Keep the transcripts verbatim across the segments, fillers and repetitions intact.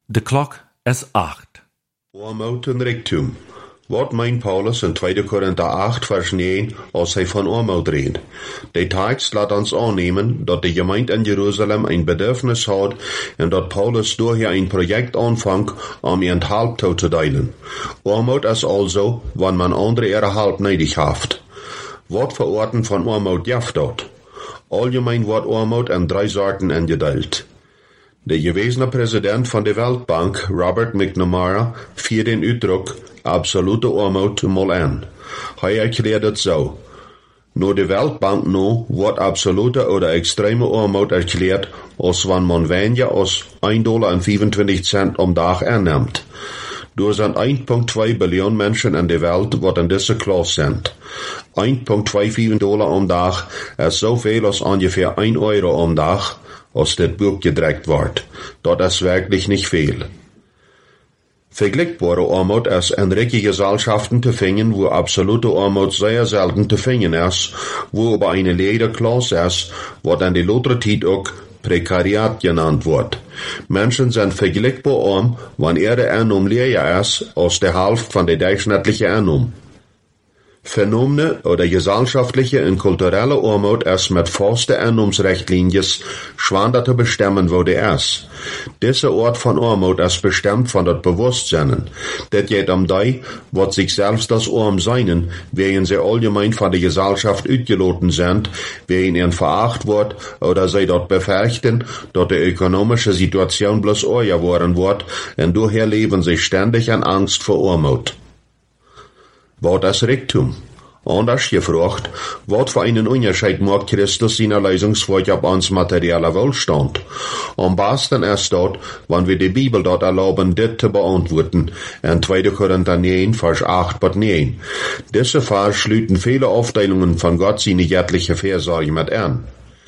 De klok is acht. Armoed en rijkdom. Wat meint Paulus in tweede Korinther acht, vers negen, als hij van armoed redt? De tekst laat ons aannemen dat de gemeente in Jeruzalem een bedürfnis had en dat Paulus daher een project aanvangt om ihren Halb te delen. Armoed is also, wanneer man andere ihre Halb neidig heeft. Wat voor Orten van armoed jaft dat? Algemeen wordt armoed in drei Sorten ingedeeld. De gewesene president van de Weltbank, Robert McNamara, viert den uitdruk absolute armoed mal aan. Hij erklärt het zo. Nur de Weltbank nu wordt absolute oder extreme armoed erklärt, als wanneer man weniger als ein Dollar en vijfentwintig cent om dag aanneemt. Er zijn één komma twee biljoen mensen in de wereld wat in deze klas zijn. één komma vijfenveertig dollar om dag is zoveel als ongeveer één euro om dag, als dit boek gedrukt wordt. Dat is wirklich nicht veel. Vergleichbare armoed is in rijke Gesellschaften te vinden, wo absolute armoed sehr selten te vinden is, wo aber eine Lederklasse is, wat in de latere tijd ook Prekariat genannt wordt. Menschen zijn vergelijkbaar arm, wanneer ihre Einnahme leer is als de helft van de durchschnittliche Einnahme. Phänomene oder gesellschaftliche und kulturelle Armut ist mit festen Einnahmsrichtlinien schwer zu bestimmen, wo der ist. Diese Art von Armut ist bestimmt von das Bewusstsein. Das geht um die, was sich selbst das Arm seien, während sie allgemein von der Gesellschaft ausgeloten sind, während ihnen veracht wird oder sie dort befürchten, dass die ökonomische Situation bloß euer worden wird, und daher leben sie ständig in Angst vor Armut. Wat is Reichtum? Anders gefragt, wat für einen Unterschied macht Christus seiner Lösungsweg auf uns materieller Wohlstand? Am besten ist dort, wenn wir die Bibel dort erlauben, dit zu beantworten, in zweite Korinther neun, Vers acht bis neun. Diese Vers schließen viele Aufteilungen von Gott seine göttliche Versorgung mit an.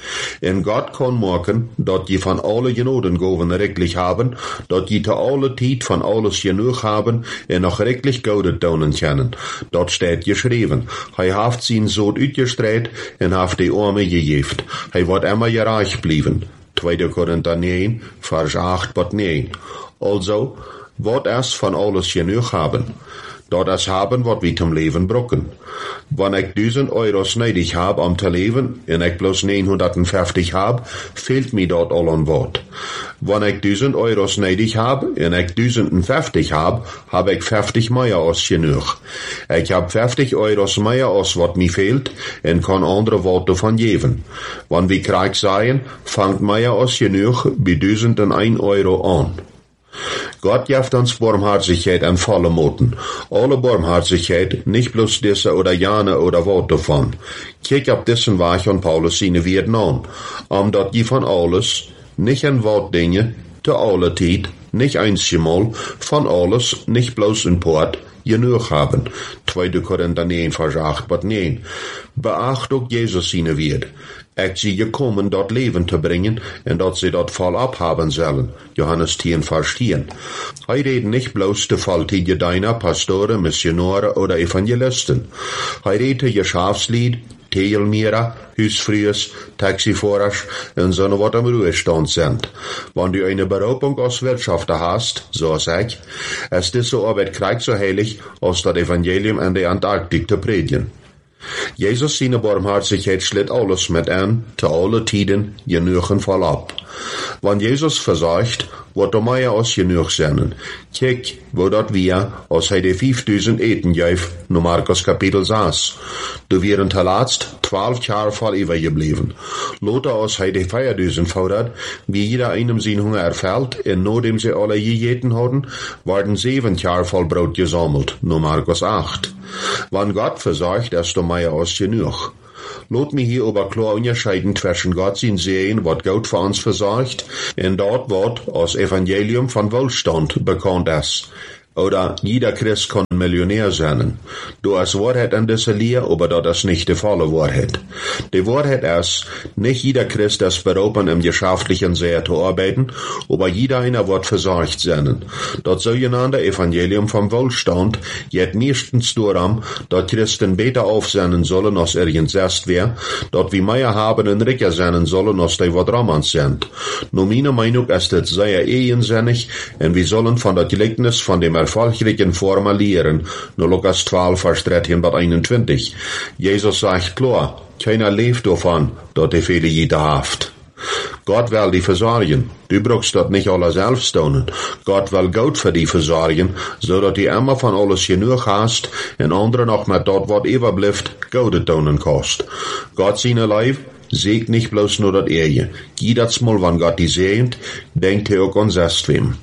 En Gott kann machen, dat je van alle Genodengaven rechtlich haben, dat je te alle tijd van alles genug haben en nog rechtlich Goudet doen können. Dat steht geschrieben. Hij heeft zijn Sohn uitgestreit en heeft die Arme gegeven. Hij wordt immer gereich blijven. tweede Korinther neun, Vers acht bis neun. Also, wat is van alles genug haben? Dat is haben, wat we zum Leben brauchen. Wenn ich duizend Euros nötig hab, um zu leben, en ich bloß neunhundertfünfzig hab, fehlt mir dort all an Wort. Wenn ich duizend Euros nötig hab, en ich duizendfünfzig hab, hab ich fünfzig mehr als genug. Ich hab fünfzig Euros mehr als wat mir fehlt, en kann andere Worte von geben. Wenn wir Krieg seien, fangt mehr als genug bei duizend en ein Euro an. Gott gibt uns Barmherzigkeit in volle Moten. Alle Barmherzigkeit, nicht bloß diese oder jene oder Worte davon. Kijk auf diesen Weg an Paulus seine Werden an. Um dat je von alles, nicht in Wortdinge, te alle Tijd, nicht einmal, von alles, nicht bloß in Port, genug haben. tweede Korinther neun, Vers acht bis neun. Beacht ook Jesus seine Wert. Ich sie gekommen, dort Leben zu bringen, und dort sie dort voll abhaben sollen. Johannes zehn, Vers zehn. Hij redet nicht bloß de faltige Diener, Pastoren, Missionare oder Evangelisten. Hij redet je Schafslied, Tegelmierer, Huisvriers, Taxifahrers und so wat am Ruhestand sind. Wenn du eine Berufung als Wirtschafter hast, so als ich, ist diese Arbeit gleich so heilig, als das Evangelium in der Antarktik zu predigen. Jesus seine Barmherzigkeit schlitt alles mit an, zu alle Tiden, genügen voll ab. Wenn Jesus versagt, wird er mehr als genug sein. Kijk, wo dat wir, als hij de vijfduizend eten geef, no Markus Kapitel zes. Du wären zuletzt zwölf Jahre voll übergeblieben. Lothar, als hij de vierduizend fordert, wie jeder einem sein Hunger erfällt, en nachdem sie alle gegeten hatten, werden sieben Jahre voll Brot gesammelt, no Markus acht. Wenn Gott versagt, ist er mehr als genug. Lot mich hier aber klar unterscheiden zwischen Gott sein Sehen, wat Gott für uns versorgt, und dort, wat als Evangelium von Wohlstand bekannt ist. Oder jeder Christ kann Millionär sein. Du hast Wahrheit an dieser Lehre, aber das ist nicht die volle Wahrheit. Die Wahrheit ist, nicht jeder Christ ist berufen, im geschäftlichen Seher zu arbeiten, aber jeder einer wird versorgt sein. Das sogenannte Evangelium vom Wohlstand geht meistens darum, dass Christen besser aufsehen sollen, als irgendwas wäre, dass wir mehr haben und reicher sein sollen, als die was Ramans sind. Nur meiner Meinung ist das sehr ehensinnig, und wir sollen von der Gleichnis von dem erfolgreichen formulieren, nur Lukas zwölf, Vers dreizehn bis einundzwanzig. Jesus sagt klar, keiner lebt davon, dass die viele jeder haft. Gott will die versorgen. Du brauchst das nicht alle selbst tun. Gott will Geld für die versorgen, so dass du immer von alles genug hast und andere noch mit dort, was überbleibt, Geld tun kannst. Gott seine Leib sägt nicht bloß nur das Ehe. Jedes Mal, wenn Gott die segnet, denkt er auch an selbstwem.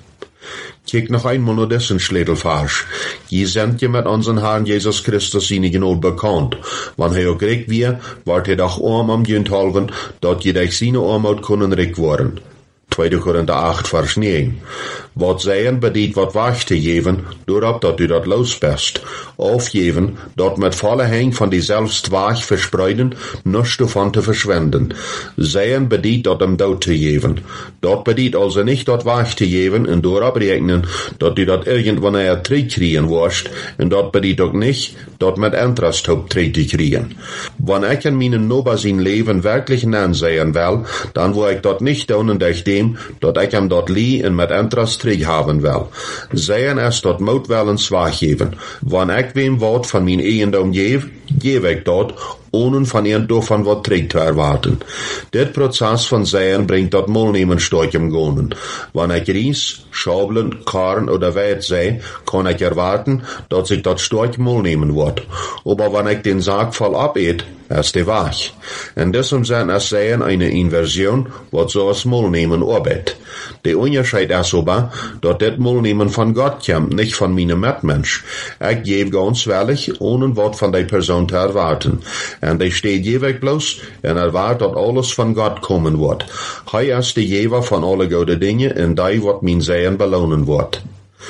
Kijk noch einmal nur dessen Schlädelfarsch. Je sind je mit unseren Herrn Jesus Christus seine Gnade bekannt. Wann er auch kriegt wir, wart er doch arm am Jünd halben, dat je durch seine Armut können reich worden. zweiter Korinther acht, Vers neun. Wat seien bedient wat wacht te geven, doorop dat u dat los best. Aufgeven, dat met volle heng van die selbst waag verspreiden, nichts davon te verschwenden. Seien bedient dat hem dood te geven. Dat bedient also nicht dat waag te geven, en doorop rekenen, dat u dat irgendwann er terugkriegen wirst, en dat bedient ook nicht, dat met Interest hoop terug te kriegen. Wann ich in meinen Nober sein Leben wirklich ansehen will, dann wo ich dat nicht tun durch dem, dat ich ihm dat lie en met Interest terug haben will. Seien es dat moet wel een zwaar geven. Wann ich wem wat von mijn eigendom geef, geef ik dat, ohne von ihnen davon wat terug zu erwarten. Dit Prozess von Seien bringt dat Molnehmen stark im Gonen. Wann ich Ries, Schabeln, Karren oder Weit sei, kann ich erwarten, dass sich dat stark Molnehmen wird. Aber wenn ich den Sarg voll abet, ist die wach. In diesem Sinn ist Seien eine Inversion, wat so als Molnehmen arbeit. Der Unterschied ist aber, dass dit Molnehmen von Gott kommt, nicht von meinem Mitmensch. Ich gebe ganz ehrlich, ohne wat von der Person zu erwarten. Und ich stehe jeweg bloß und erwarte, dass alles von Gott kommen wird. Er ist der Geber von alle guten Dinge und der wird mein Sehen belohnen wird.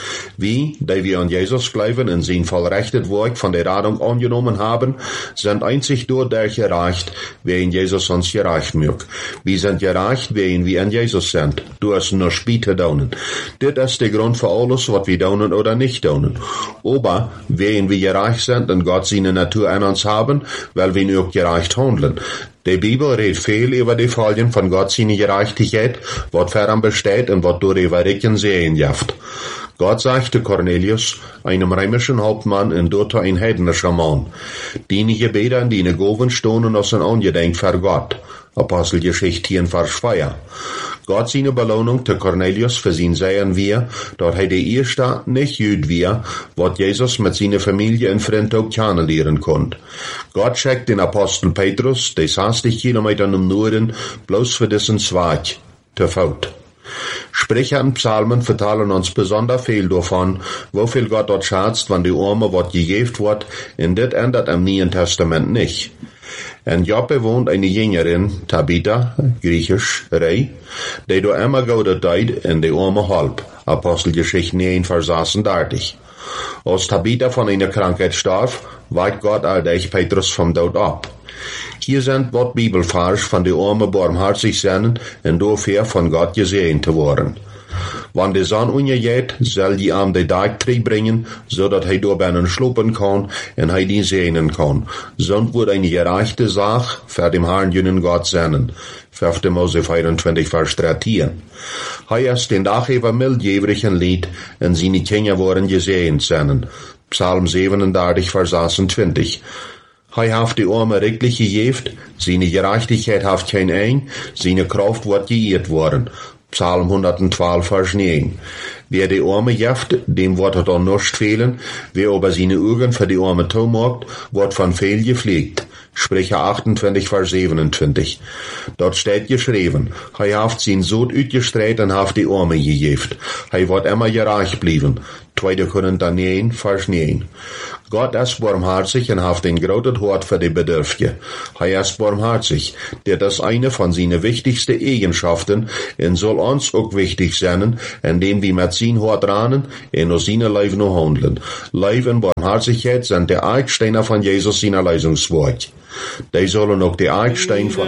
Wie, die wir an Jesus glauben und sein vollrechtet Werk von der Radung angenommen haben, sind einzig dadurch gereicht, wer in Jesus uns gereicht mögt. Wir sind gereicht, wer wir in Jesus sind. Du hast nur später daunen. Das ist der Grund für alles, was wir daunen oder nicht daunen. Aber, wer wir gereicht sind und Gott seine Natur an uns haben, weil wir nur gereicht handeln. Die Bibel redet viel über die Folgen von Gott seine Gerechtigkeit, was fern besteht und was durch Überrecken sehen jaft. Gott sagte Cornelius, einem römischen Hauptmann und dort ein heidnischer Mann, die Gebete an die Goven stohnen aus ein Angedenk für Gott. Apostelgeschichte hier in Vers zwei. Gott seine Belohnung zu Cornelius für sein Sehen wir, dass er der erste nicht Jüd wir, was Jesus mit seiner Familie in Frentog kennenlernen konnte. Gott schickt den Apostel Petrus, der sechzig Kilometer im Norden, bloß für diesen Zweig, zu Fuß. Sprecher und Psalmen vertellen uns besonders viel davon, wo viel Gott dort schätzt, wenn die Arme wat gegeben wird, und das ändert im Neuen Testament nicht. In Joppe wohnt eine Jüngerin, Tabitha, griechisch, Rei, die do immer Gott deid in die Arme halb. Apostelgeschichte neun, Vers sechsunddreißig. Als Tabitha von einer Krankheit starb, weicht Gott alldeich Petrus vom Tod ab. Hier sind wat Bibelvers von die Arme barmherzig sind und dafür von Gott gesehen zu worden. Wann die Sonne untergeht, soll die Arm die Tag bringen, so dass er durch einen schlupen kann und er die sehnen kann. Sonst wird eine gerechte Sache für den Herrn jünen Gott sein. fünfter Mose vierundzwanzig, Vers dreizehn. Er ist den Tag über mildjährigen Lied und seine Kinder wurden gesehen sein. Psalm siebenunddreißig, Vers sechsundzwanzig. Er hat die Arme rechtlich gegeben, seine Gerechtigkeit hat kein Eng, seine Kraft wird geehrt worden. Psalm hundertzwölf, Vers neun. Wer die Arme jeft, dem wird er dann nicht fehlen, wer aber seine Augen für die Arme zumacht, wird von viel gepflegt. Sprüche achtentwintig, Vers siebenundzwanzig. Dort steht geschrieben, hij haft zijn Sohn uitgestreit en haft die Arme gegeft. Hij wordt immer gerecht blieben. Tweede Korinther negen, Vers negen. Gott ist barmherzig und haft ein großes Hort für die Bedürftige. Er ist barmherzig, der das eine von seinen wichtigsten Eigenschaften und soll uns auch wichtig sein, indem wir mit sein Hort ranen und aus seinem Leben noch handeln. Liebe und Barmherzigkeit sind der Ecksteine von Jesus seiner Leistungswort. Die sollen auch die Ecksteine von